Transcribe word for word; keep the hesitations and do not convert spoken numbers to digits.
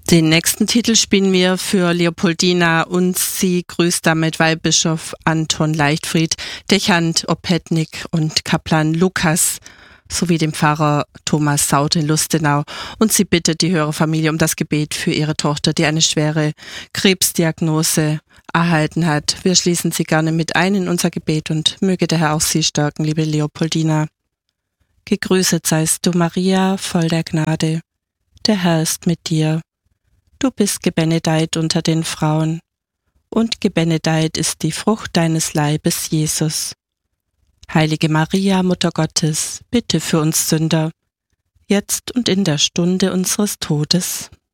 Den nächsten Titel spielen wir für Leopoldina und sie grüßt damit Weihbischof Anton Leichtfried, Dechant Opetnik und Kaplan Lukas sowie dem Pfarrer Thomas Saut in Lustenau, und sie bittet die Hörerfamilie um das Gebet für ihre Tochter, die eine schwere Krebsdiagnose erhalten hat. Wir schließen sie gerne mit ein in unser Gebet und möge der Herr auch sie stärken, liebe Leopoldina. Gegrüßet seist du, Maria, voll der Gnade. Der Herr ist mit dir. Du bist gebenedeit unter den Frauen, und gebenedeit ist die Frucht deines Leibes, Jesus. Heilige Maria, Mutter Gottes, bitte für uns Sünder, jetzt und in der Stunde unseres Todes.